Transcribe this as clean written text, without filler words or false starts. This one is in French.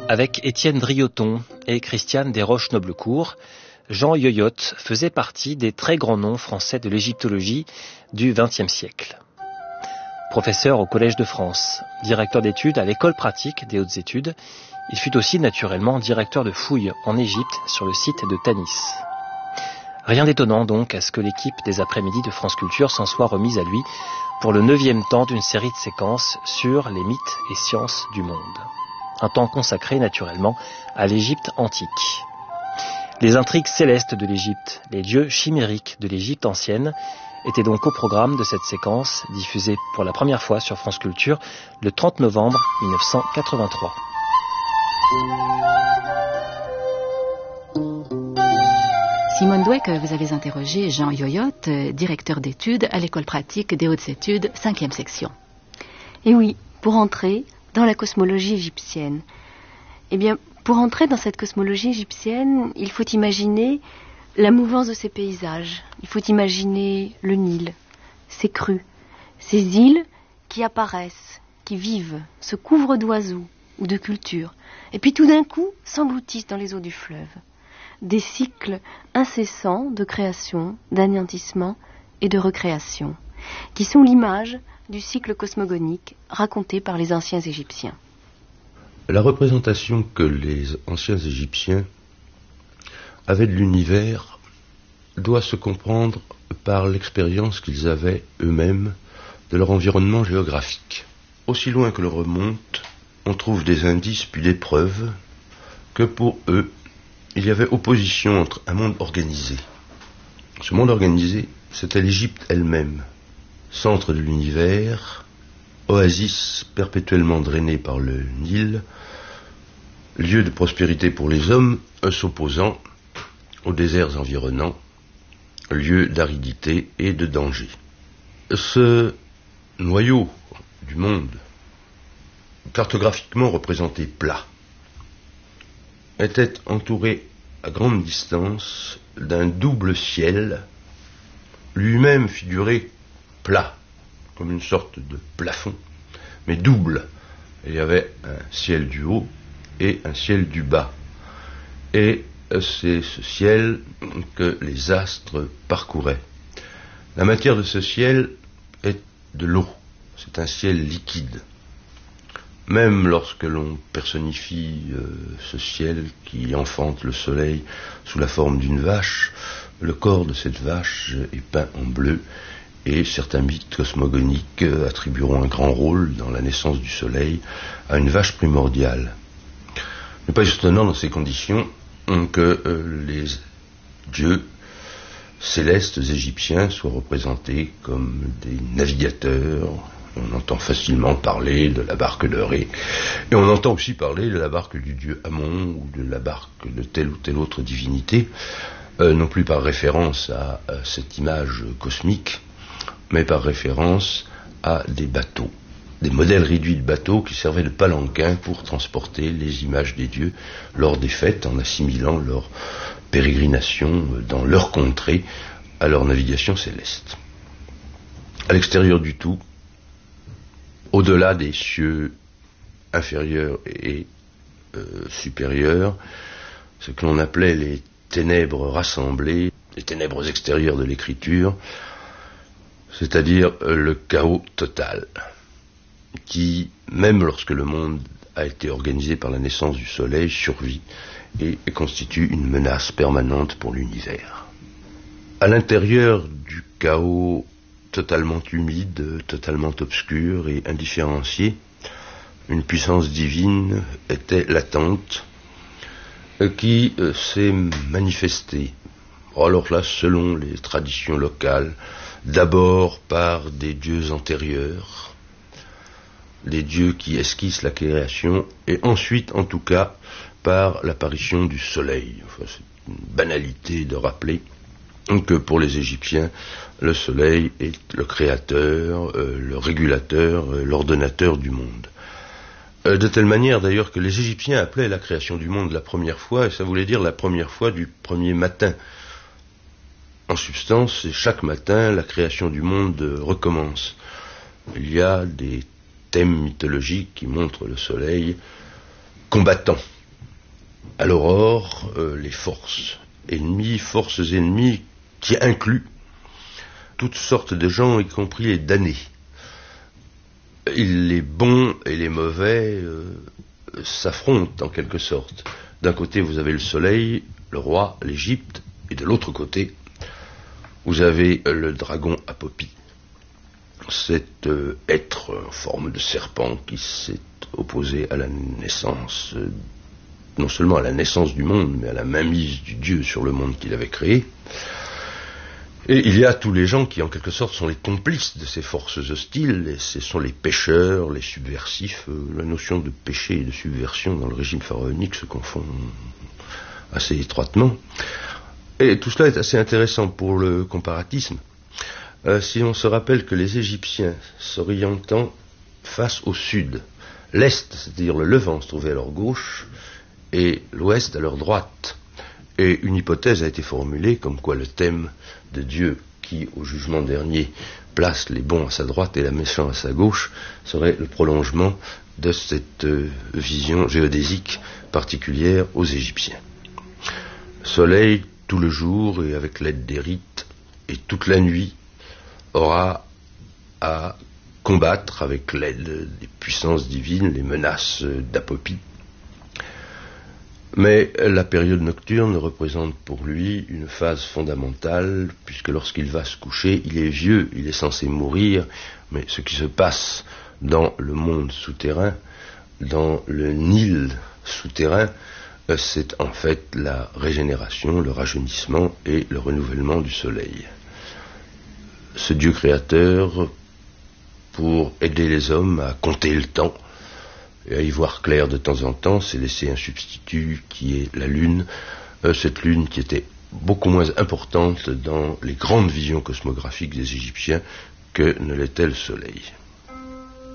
Avec Étienne Drioton et Christiane Desroches-Noblecourt, Jean Yoyotte faisait partie des très grands noms français de l'égyptologie du XXe siècle. Professeur au Collège de France, directeur d'études à l'École pratique des hautes études, il fut aussi naturellement directeur de fouilles en Égypte sur le site de Tanis. Rien d'étonnant donc à ce que l'équipe des après-midi de France Culture s'en soit remise à lui pour le 9e temps d'une série de séquences sur les mythes et sciences du monde. Un temps consacré naturellement à l'Égypte antique. Les intrigues célestes de l'Égypte, les dieux chimériques de l'Égypte ancienne, étaient donc au programme de cette séquence diffusée pour la première fois sur France Culture le 30 novembre 1983. Simone Dweck, vous avez interrogé Jean Yoyotte, directeur d'études à l'École pratique des hautes études, 5e section. Et oui, pour entrer dans la cosmologie égyptienne. Eh bien, pour entrer dans cette cosmologie égyptienne, il faut imaginer la mouvance de ces paysages. Il faut imaginer le Nil, ses crues, ces îles qui apparaissent, qui vivent, se couvrent d'oiseaux ou de cultures, et puis tout d'un coup s'engloutissent dans les eaux du fleuve. Des cycles incessants de création, d'anéantissement et de recréation, qui sont l'image du cycle cosmogonique raconté par les anciens Égyptiens. La représentation que les anciens Égyptiens avaient de l'univers doit se comprendre par l'expérience qu'ils avaient eux-mêmes de leur environnement géographique. Aussi loin que l'on remonte, on trouve des indices puis des preuves que pour eux, il y avait opposition entre un monde organisé. Ce monde organisé, c'était l'Égypte elle-même, centre de l'univers, oasis perpétuellement drainée par le Nil, lieu de prospérité pour les hommes, s'opposant aux déserts environnants, lieu d'aridité et de danger. Ce noyau du monde, cartographiquement représenté plat, était entouré à grande distance d'un double ciel, lui-même figuré plat, comme une sorte de plafond, mais double. Il y avait un ciel du haut et un ciel du bas. Et c'est ce ciel que les astres parcouraient. La matière de ce ciel est de l'eau. C'est un ciel liquide. Même lorsque l'on personnifie ce ciel qui enfante le soleil sous la forme d'une vache, le corps de cette vache est peint en bleu et certains mythes cosmogoniques attribueront un grand rôle dans la naissance du soleil à une vache primordiale. Il n'est pas étonnant dans ces conditions que les dieux célestes égyptiens soient représentés comme des navigateurs. On entend facilement parler de la barque de Ré, et on entend aussi parler de la barque du dieu Amon ou de la barque de telle ou telle autre divinité, non plus par référence à cette image cosmique, mais par référence à des bateaux, des modèles réduits de bateaux qui servaient de palanquin pour transporter les images des dieux lors des fêtes, en assimilant leur pérégrination dans leur contrée à leur navigation céleste. À l'extérieur du tout, au-delà des cieux inférieurs et supérieurs, ce que l'on appelait les ténèbres rassemblées, les ténèbres extérieures de l'écriture, c'est-à-dire le chaos total, qui, même lorsque le monde a été organisé par la naissance du soleil, survit et constitue une menace permanente pour l'univers. À l'intérieur du chaos totalement humide, totalement obscur et indifférencié, une puissance divine était latente qui s'est manifestée. Alors là, selon les traditions locales, d'abord par des dieux antérieurs, des dieux qui esquissent la création, et ensuite, en tout cas, par l'apparition du soleil. Enfin, c'est une banalité de rappeler que pour les Égyptiens, le soleil est le créateur, le régulateur, l'ordonnateur du monde. De telle manière d'ailleurs que les Égyptiens appelaient la création du monde la première fois, et ça voulait dire la première fois du premier matin. En substance, chaque matin, la création du monde recommence. Il y a des thèmes mythologiques qui montrent le soleil combattant, à l'aurore les forces ennemies qui incluent toutes sortes de gens, y compris les damnés. Les bons et les mauvais s'affrontent en quelque sorte. D'un côté, vous avez le soleil, le roi, l'Égypte, et de l'autre côté, vous avez le dragon Apopi, cet être en forme de serpent qui s'est opposé à la naissance, non seulement à la naissance du monde, mais à la mainmise du Dieu sur le monde qu'il avait créé. Et il y a tous les gens qui, en quelque sorte, sont les complices de ces forces hostiles, et ce sont les pécheurs, les subversifs. La notion de péché et de subversion dans le régime pharaonique se confond assez étroitement. Et tout cela est assez intéressant pour le comparatisme. Si on se rappelle que les Égyptiens, s'orientant face au sud, l'est, c'est-à-dire le Levant, se trouvait à leur gauche, et l'ouest à leur droite. Et une hypothèse a été formulée comme quoi le thème de Dieu qui, au jugement dernier, place les bons à sa droite et les méchants à sa gauche, serait le prolongement de cette vision géodésique particulière aux Égyptiens. Le soleil, tout le jour et avec l'aide des rites, et toute la nuit, aura à combattre avec l'aide des puissances divines les menaces d'Apopi. Mais la période nocturne représente pour lui une phase fondamentale, puisque lorsqu'il va se coucher, il est vieux, il est censé mourir, mais ce qui se passe dans le monde souterrain, dans le Nil souterrain, c'est en fait la régénération, le rajeunissement et le renouvellement du soleil. Ce Dieu créateur, pour aider les hommes à compter le temps, et à y voir clair de temps en temps, s'est laissé un substitut qui est la lune, cette lune qui était beaucoup moins importante dans les grandes visions cosmographiques des Égyptiens que ne l'était le soleil.